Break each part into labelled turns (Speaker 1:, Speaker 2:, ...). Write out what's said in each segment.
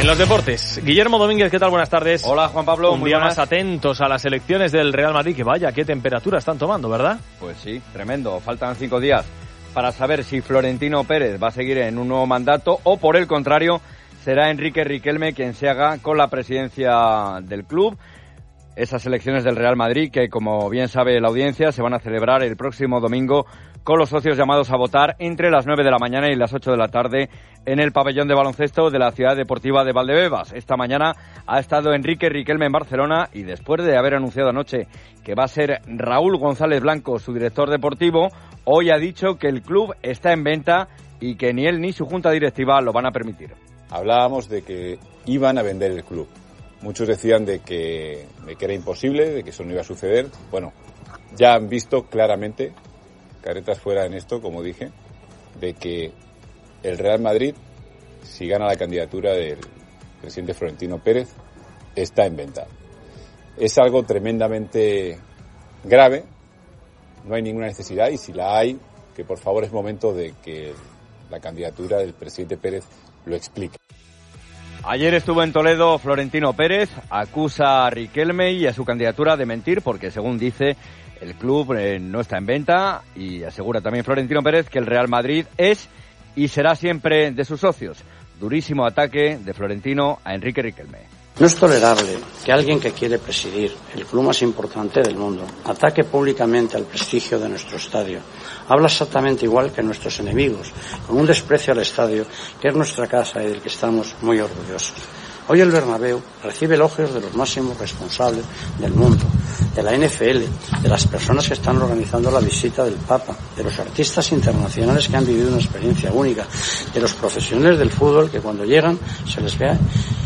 Speaker 1: En los deportes, Guillermo Domínguez, ¿qué tal? Buenas tardes.
Speaker 2: Hola, Juan Pablo.
Speaker 1: Un día más atentos a las elecciones del Real Madrid, que vaya, qué temperatura están tomando, ¿verdad?
Speaker 2: Pues sí, tremendo. Faltan 5 días para saber si Florentino Pérez va a seguir en un nuevo mandato o, por el contrario, será Enrique Riquelme quien se haga con la presidencia del club. Esas elecciones del Real Madrid que, como bien sabe la audiencia, se van a celebrar el próximo domingo con los socios llamados a votar entre las 9 de la mañana y las 8 de la tarde en el pabellón de baloncesto de la Ciudad Deportiva de Valdebebas. Esta mañana ha estado Enrique Riquelme en Barcelona y después de haber anunciado anoche que va a ser Raúl González Blanco su director deportivo, hoy ha dicho que el club está en venta y que ni él ni su junta directiva lo van a permitir.
Speaker 3: Hablábamos de que iban a vender el club. Muchos decían de que era imposible, de que eso no iba a suceder. Bueno, ya han visto claramente, caretas fuera en esto, como dije, de que el Real Madrid, si gana la candidatura del presidente Florentino Pérez, está en venta. Es algo tremendamente grave, no hay ninguna necesidad, y si la hay, que por favor es momento de que la candidatura del presidente Pérez lo explique.
Speaker 2: Ayer estuvo en Toledo Florentino Pérez, acusa a Riquelme y a su candidatura de mentir porque, según dice, el club no está en venta, y asegura también Florentino Pérez que el Real Madrid es y será siempre de sus socios. Durísimo ataque de Florentino a Enrique Riquelme.
Speaker 4: No es tolerable que alguien que quiere presidir el club más importante del mundo ataque públicamente al prestigio de nuestro estadio. Habla exactamente igual que nuestros enemigos, con un desprecio al estadio que es nuestra casa y del que estamos muy orgullosos. Hoy el Bernabéu recibe elogios de los máximos responsables del mundo, de la NFL, de las personas que están organizando la visita del Papa, de los artistas internacionales que han vivido una experiencia única, de los profesionales del fútbol que cuando llegan se les ve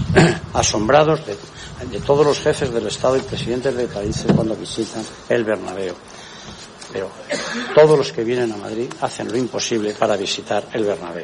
Speaker 4: asombrados de todos los jefes del Estado y presidentes de países cuando visitan el Bernabéu. Pero todos los que vienen a Madrid hacen lo imposible para visitar el Bernabéu.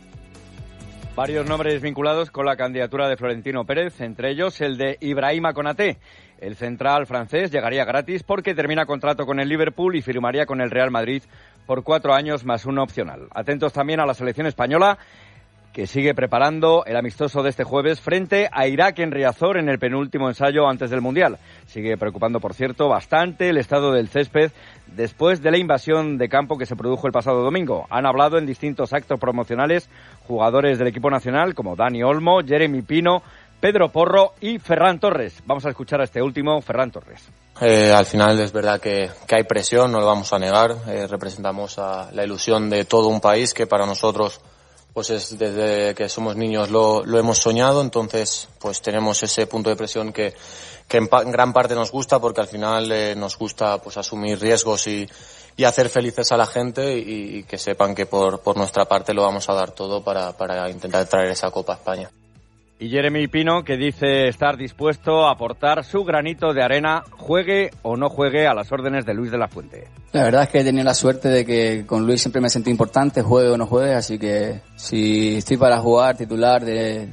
Speaker 2: Varios nombres vinculados con la candidatura de Florentino Pérez, entre ellos el de Ibrahima Konaté. El central francés llegaría gratis porque termina contrato con el Liverpool y firmaría con el Real Madrid por 4 años más uno opcional. Atentos también a la selección española, que sigue preparando el amistoso de este jueves frente a Irak en Riazor en el penúltimo ensayo antes del Mundial. Sigue preocupando, por cierto, bastante el estado del césped después de la invasión de campo que se produjo el pasado domingo. Han hablado en distintos actos promocionales jugadores del equipo nacional como Dani Olmo, Jeremy Pino, Pedro Porro y Ferran Torres. Vamos a escuchar a este último, Ferran Torres.
Speaker 5: Al final es verdad que hay presión, no lo vamos a negar. Representamos a la ilusión de todo un país que para nosotros pues es desde que somos niños lo hemos soñado, entonces pues tenemos ese punto de presión que en gran parte nos gusta, porque al final nos gusta pues asumir riesgos y hacer felices a la gente y que sepan que por nuestra parte lo vamos a dar todo para intentar traer esa Copa a España.
Speaker 2: Y Jeremy Pino, que dice estar dispuesto a aportar su granito de arena, juegue o no juegue, a las órdenes de Luis de la Fuente.
Speaker 6: La verdad es que he tenido la suerte de que con Luis siempre me sentí importante, juegue o no juegue, así que si estoy para jugar titular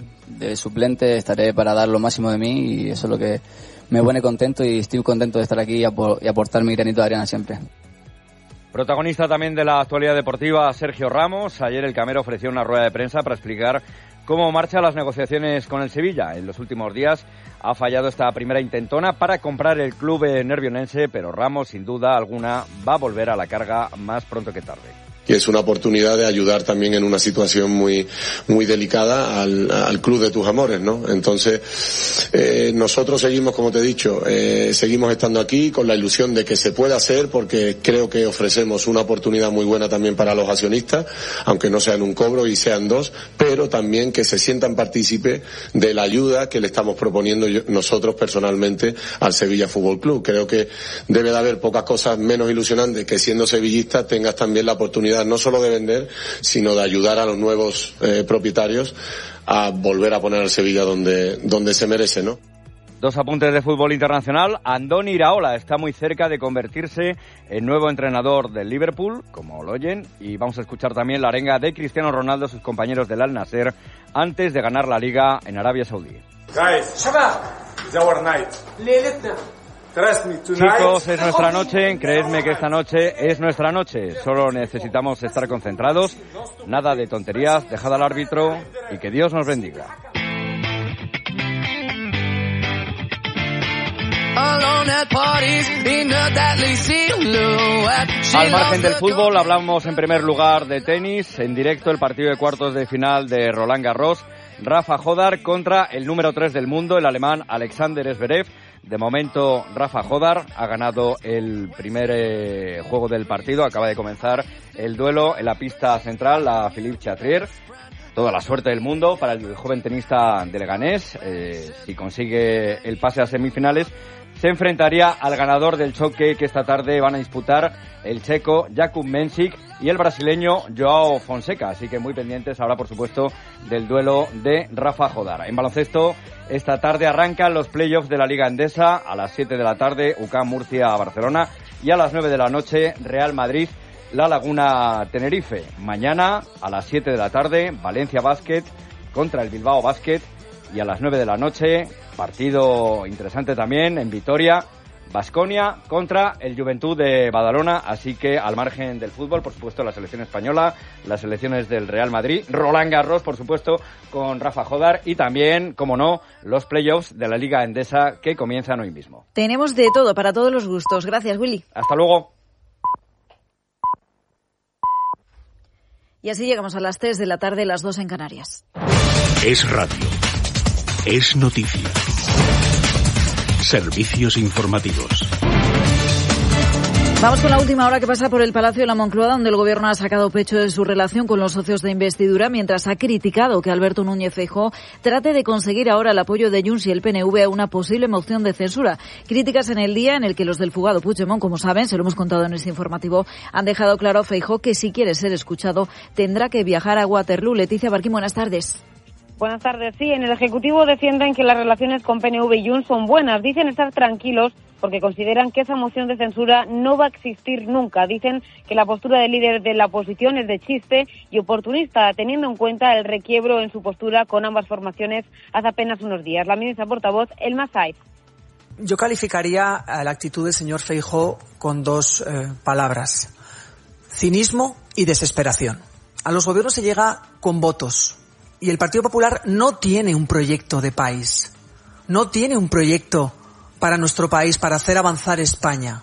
Speaker 6: de suplente, estaré para dar lo máximo de mí, y eso es lo que me pone contento, y estoy contento de estar aquí y aportar mi granito de arena siempre.
Speaker 2: Protagonista también de la actualidad deportiva, Sergio Ramos. Ayer el Camero ofreció una rueda de prensa para explicar cómo marchan las negociaciones con el Sevilla. En los últimos días ha fallado esta primera intentona para comprar el club nervionense, pero Ramos, sin duda alguna, va a volver a la carga más pronto que tarde.
Speaker 7: Y es una oportunidad de ayudar también en una situación muy delicada al club de tus amores, ¿no? Entonces, nosotros seguimos, como te he dicho, seguimos estando aquí con la ilusión de que se pueda hacer, porque creo que ofrecemos una oportunidad muy buena también para los accionistas, aunque no sean un cobro y sean 2, pero también que se sientan partícipes de la ayuda que le estamos proponiendo nosotros personalmente al Sevilla Fútbol Club. Creo que debe de haber pocas cosas menos ilusionantes que, siendo sevillista, tengas también la oportunidad no solo de vender, sino de ayudar a los nuevos propietarios a volver a poner al Sevilla donde se merece, ¿no?
Speaker 2: Dos apuntes de fútbol internacional. Andoni Iraola está muy cerca de convertirse en nuevo entrenador del Liverpool, como lo oyen, y vamos a escuchar también la arenga de Cristiano Ronaldo, sus compañeros del Al Nassr, antes de ganar la Liga en Arabia Saudí.
Speaker 8: Guys, it's our night.
Speaker 2: Chicos, es nuestra noche, creedme que esta noche es nuestra noche. Solo necesitamos estar concentrados, nada de tonterías, dejad al árbitro y que Dios nos bendiga. Al margen del fútbol, hablamos en primer lugar de tenis. En directo, el partido de cuartos de final de Roland Garros. Rafa Jodar contra el número 3 del mundo, el alemán Alexander Zverev. De momento, Rafa Jodar ha ganado el primer juego del partido. Acaba de comenzar el duelo en la pista central, la Philippe Chatrier. Toda la suerte del mundo para el joven tenista de Leganés. Si consigue el pase a semifinales, se enfrentaría al ganador del choque que esta tarde van a disputar el checo Jakub Mensik y el brasileño Joao Fonseca. Así que muy pendientes ahora, por supuesto, del duelo de Rafa Jodar. En baloncesto, esta tarde arrancan los playoffs de la Liga Endesa. A las 7 de la tarde, UCAM Murcia-Barcelona. Y a las 9 de la noche, Real Madrid La Laguna Tenerife. Mañana a las 7 de la tarde, Valencia Basket contra el Bilbao Basket. Y a las 9 de la noche, partido interesante también en Vitoria, Baskonia contra el Juventud de Badalona. Así que al margen del fútbol, por supuesto, la selección española, las selecciones del Real Madrid, Roland Garros, por supuesto, con Rafa Jodar y también, como no, los playoffs de la Liga Endesa que comienzan hoy mismo.
Speaker 9: Tenemos de todo, para todos los gustos. Gracias, Willy.
Speaker 2: Hasta luego.
Speaker 9: Y así llegamos a las 3 de la tarde, las 2 en Canarias.
Speaker 10: Es radio. Es noticia. Servicios informativos.
Speaker 9: Vamos con la última hora que pasa por el Palacio de la Moncloa, donde el Gobierno ha sacado pecho de su relación con los socios de investidura, mientras ha criticado que Alberto Núñez Feijóo trate de conseguir ahora el apoyo de Junts y el PNV a una posible moción de censura. Críticas en el día en el que los del fugado Puigdemont, como saben, se lo hemos contado en este informativo, han dejado claro a Feijóo que si quiere ser escuchado tendrá que viajar a Waterloo. Leticia Barquín, buenas tardes.
Speaker 11: Buenas tardes. Sí, en el Ejecutivo defienden que las relaciones con PNV y Junts son buenas. Dicen estar tranquilos porque consideran que esa moción de censura no va a existir nunca. Dicen que la postura del líder de la oposición es de chiste y oportunista, teniendo en cuenta el requiebro en su postura con ambas formaciones hace apenas unos días. La ministra portavoz, Elma Saif.
Speaker 12: Yo calificaría a la actitud del señor Feijóo con dos palabras: cinismo y desesperación. A los gobiernos se llega con votos. Y el Partido Popular no tiene un proyecto de país, no tiene un proyecto para nuestro país, para hacer avanzar España.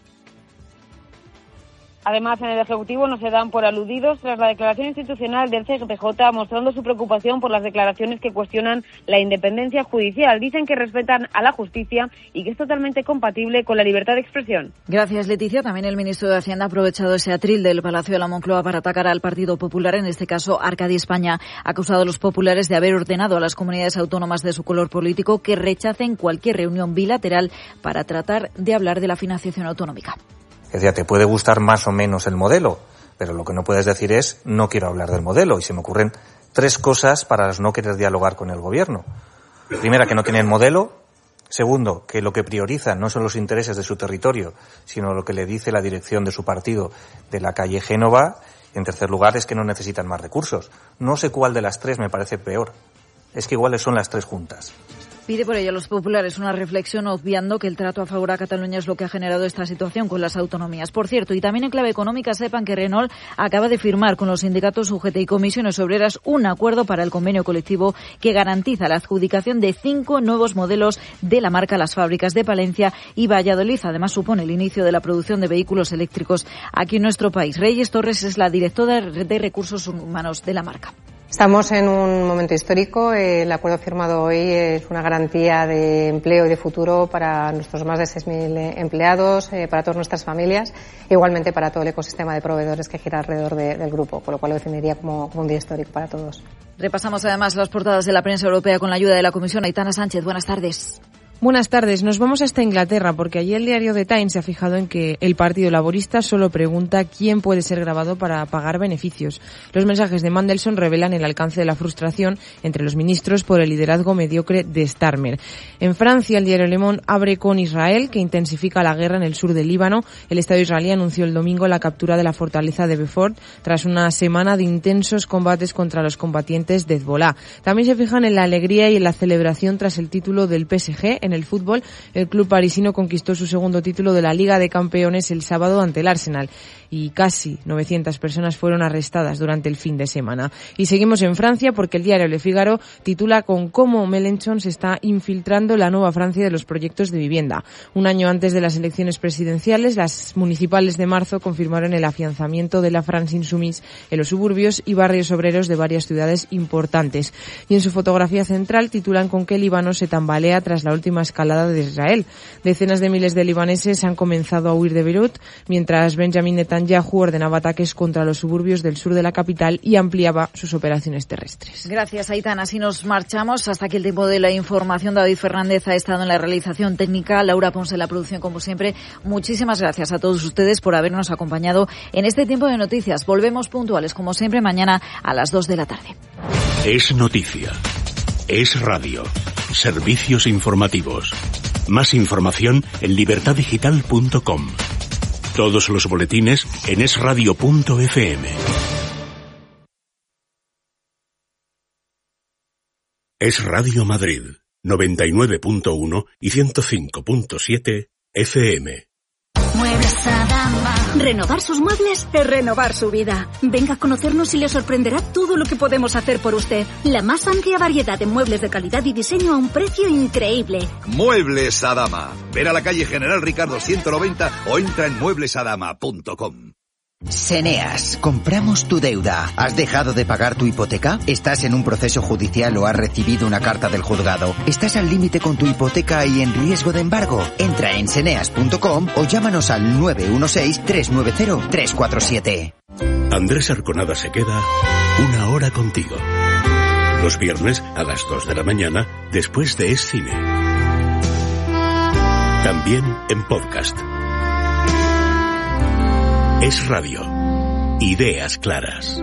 Speaker 11: Además, en el Ejecutivo no se dan por aludidos tras la declaración institucional del CGPJ mostrando su preocupación por las declaraciones que cuestionan la independencia judicial. Dicen que respetan a la justicia y que es totalmente compatible con la libertad de expresión.
Speaker 9: Gracias, Leticia. También el ministro de Hacienda ha aprovechado ese atril del Palacio de la Moncloa para atacar al Partido Popular, en este caso Arcadi España. Ha acusado a los populares de haber ordenado a las comunidades autónomas de su color político que rechacen cualquier reunión bilateral para tratar de hablar de la financiación autonómica.
Speaker 13: Es decir, te puede gustar más o menos el modelo, pero lo que no puedes decir es no quiero hablar del modelo. Y se me ocurren 3 cosas para no querer dialogar con el gobierno. Primera, que no tienen modelo. Segundo, que lo que priorizan no son los intereses de su territorio, sino lo que le dice la dirección de su partido de la calle Génova. Y en tercer lugar, es que no necesitan más recursos. No sé cuál de las 3 me parece peor. Es que iguales son las 3 juntas.
Speaker 9: Pide por ello a los populares una reflexión, obviando que el trato a favor a Cataluña es lo que ha generado esta situación con las autonomías. Por cierto, y también en clave económica, sepan que Renault acaba de firmar con los sindicatos UGT y comisiones obreras un acuerdo para el convenio colectivo que garantiza la adjudicación de 5 nuevos modelos de la marca a las fábricas de Palencia y Valladolid. Además, supone el inicio de la producción de vehículos eléctricos aquí en nuestro país. Reyes Torres es la directora de Recursos Humanos de la marca.
Speaker 14: Estamos en un momento histórico. El acuerdo firmado hoy es una garantía de empleo y de futuro para nuestros más de 6.000 empleados, para todas nuestras familias, e igualmente para todo el ecosistema de proveedores que gira alrededor del grupo, con lo cual lo definiría como un día histórico para todos.
Speaker 9: Repasamos además las portadas de la prensa europea con la ayuda de la Comisión. Aitana Sánchez, buenas tardes.
Speaker 15: Buenas tardes. Nos vamos hasta Inglaterra porque allí el diario The Times se ha fijado en que el Partido Laborista solo pregunta quién puede ser grabado para pagar beneficios. Los mensajes de Mandelson revelan el alcance de la frustración entre los ministros por el liderazgo mediocre de Starmer. En Francia, el diario Le Monde abre con Israel, que intensifica la guerra en el sur del Líbano. El Estado israelí anunció el domingo la captura de la fortaleza de Beaufort tras una semana de intensos combates contra los combatientes de Hezbolá. También se fijan en la alegría y en la celebración tras el título del PSG en En el fútbol, el club parisino conquistó su segundo título de la Liga de Campeones el sábado ante el Arsenal y casi 900 personas fueron arrestadas durante el fin de semana. Y seguimos en Francia porque el diario Le Figaro titula con cómo Mélenchon se está infiltrando la nueva Francia de los proyectos de vivienda. Un año antes de las elecciones presidenciales, las municipales de marzo confirmaron el afianzamiento de la France Insoumise en los suburbios y barrios obreros de varias ciudades importantes. Y en su fotografía central titulan con que el Líbano se tambalea tras la última escalada de Israel. Decenas de miles de libaneses han comenzado a huir de Beirut, mientras Benjamin Netanyahu ordenaba ataques contra los suburbios del sur de la capital y ampliaba sus operaciones terrestres.
Speaker 9: Gracias, Aitana. Así nos marchamos. Hasta aquí el tiempo de la información. David Fernández ha estado en la realización técnica, Laura Ponce en la producción, como siempre. Muchísimas gracias a todos ustedes por habernos acompañado en este tiempo de noticias. Volvemos puntuales, como siempre, mañana a las 2 de la tarde.
Speaker 10: Es noticia. Es radio. Servicios informativos. Más información en libertaddigital.com. Todos los boletines en esradio.fm. Es Radio Madrid, 99.1 y 105.7 FM.
Speaker 16: Muebles Adama. Renovar sus muebles es renovar su vida. Venga a conocernos y le sorprenderá todo lo que podemos hacer por usted. La más amplia variedad de muebles de calidad y diseño a un precio increíble.
Speaker 17: Muebles Adama. Ven a la calle General Ricardo 190 o entra en mueblesadama.com.
Speaker 18: Seneas, compramos tu deuda. ¿Has dejado de pagar tu hipoteca? ¿Estás en un proceso judicial o has recibido una carta del juzgado? ¿Estás al límite con tu hipoteca y en riesgo de embargo? Entra en seneas.com o llámanos al 916-390-347.
Speaker 10: Andrés Arconada se queda una hora contigo. Los viernes a las 2 de la mañana después de Es Cine. También en podcast. Es Radio. Ideas claras.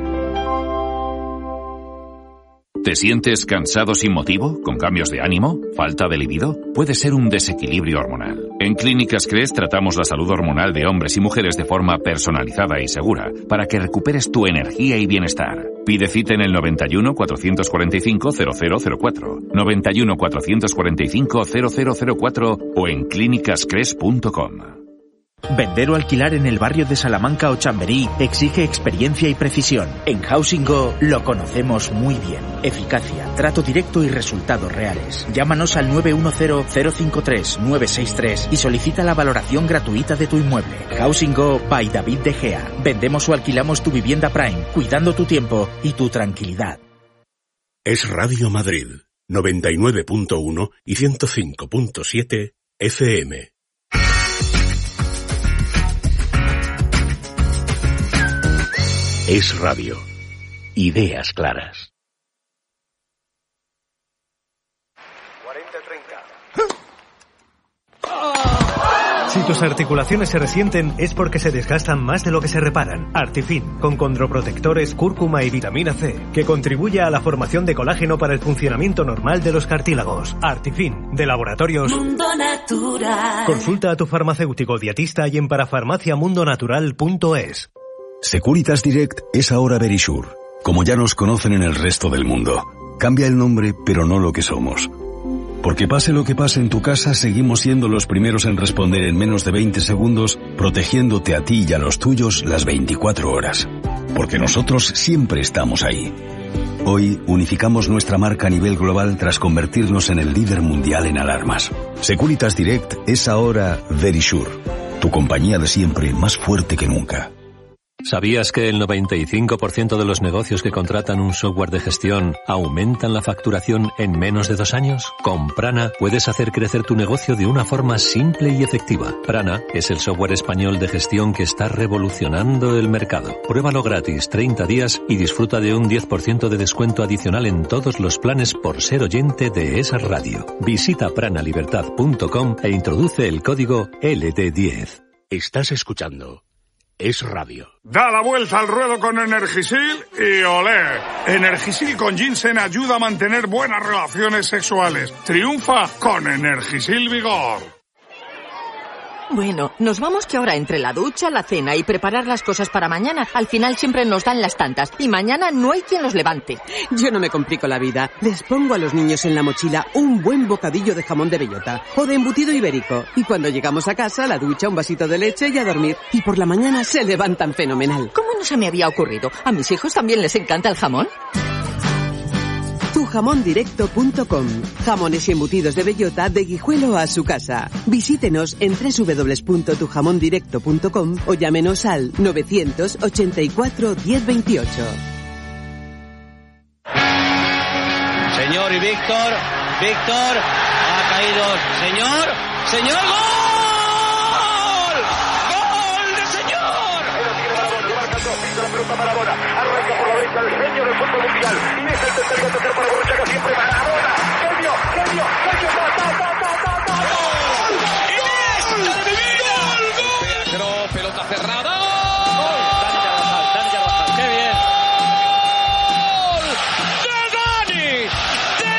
Speaker 19: ¿Te sientes cansado sin motivo? ¿Con cambios de ánimo? ¿Falta de libido? Puede ser un desequilibrio hormonal. En Clínicas Cres tratamos la salud hormonal de hombres y mujeres de forma personalizada y segura para que recuperes tu energía y bienestar. Pide cita en el 91 445 0004, 91 445 0004 o en clínicascres.com.
Speaker 20: Vender o alquilar en el barrio de Salamanca o Chamberí exige experiencia y precisión. En Housing Go lo conocemos muy bien. Eficacia, trato directo y resultados reales. Llámanos al 910-053-963 y solicita la valoración gratuita de tu inmueble. Housing Go by David De Gea. Vendemos o alquilamos tu vivienda Prime, cuidando tu tiempo y tu tranquilidad.
Speaker 10: Es Radio Madrid, 99.1 y 105.7 FM. Es Radio. Ideas claras.
Speaker 21: 40-30. Si tus articulaciones se resienten es porque se desgastan más de lo que se reparan. Artifin, con condroprotectores, cúrcuma y vitamina C, que contribuye a la formación de colágeno para el funcionamiento normal de los cartílagos. Artifin, de Laboratorios
Speaker 16: Mundo Natural.
Speaker 21: Consulta a tu farmacéutico dietista y en parafarmaciamundonatural.es.
Speaker 22: Securitas Direct es ahora Verisure, como ya nos conocen en el resto del mundo. Cambia el nombre, pero no lo que somos. Porque pase lo que pase en tu casa, seguimos siendo los primeros en responder en menos de 20 segundos, protegiéndote a ti y a los tuyos las 24 horas. Porque nosotros siempre estamos ahí. Hoy unificamos nuestra marca a nivel global tras convertirnos en el líder mundial en alarmas. Securitas Direct es ahora Verisure, tu compañía de siempre más fuerte que nunca.
Speaker 23: ¿Sabías que el 95% de los negocios que contratan un software de gestión aumentan la facturación en menos de 2 años? Con Prana puedes hacer crecer tu negocio de una forma simple y efectiva. Prana es el software español de gestión que está revolucionando el mercado. Pruébalo gratis 30 días y disfruta de un 10% de descuento adicional en todos los planes por ser oyente de esa radio. Visita pranalibertad.com e introduce el código LD10.
Speaker 10: Estás escuchando Es Radio.
Speaker 24: Da la vuelta al ruedo con Energisil y olé. Energisil con ginseng ayuda a mantener buenas relaciones sexuales. Triunfa con Energisil Vigor.
Speaker 1: Bueno, nos vamos que ahora entre la ducha, la cena y preparar las cosas para mañana, al final siempre nos dan las tantas y mañana no hay quien los levante.
Speaker 3: Yo no me complico la vida. Les pongo a los niños en la mochila un buen bocadillo de jamón de bellota o de embutido ibérico. Y cuando llegamos a casa, la ducha, un vasito de leche y a dormir. Y por la mañana se levantan fenomenal.
Speaker 1: ¿Cómo no se me había ocurrido? ¿A mis hijos también les encanta el jamón?
Speaker 3: Tujamondirecto.com. Jamones y embutidos de bellota de Guijuelo a su casa. Visítenos en www.tujamondirecto.com o llámenos al 984 1028.
Speaker 4: Señor y Víctor ha caído. Señor, ¡gol! ¡Gol de señor!
Speaker 5: La pelota Maradona, arranca por la derecha el genio del fútbol mundial y es el tercer para Borruchaga, siempre Maradona, genio, ta. ¡Iniesta de mi vida!
Speaker 4: Pero pelota cerrada.
Speaker 5: Dani Carvajal,
Speaker 4: ¡Qué bien!
Speaker 5: ¡De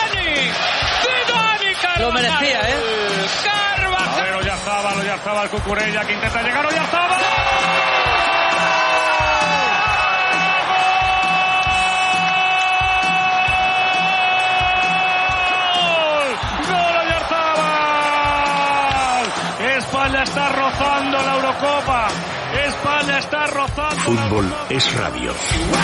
Speaker 5: Dani Carvajal!
Speaker 4: Lo merecía, ¿eh?
Speaker 5: Carvajal. Lo ya estaba el Cucurella que intenta llegar, ya estaba. España está rozando la Eurocopa. España está rozando.
Speaker 22: Fútbol es radio.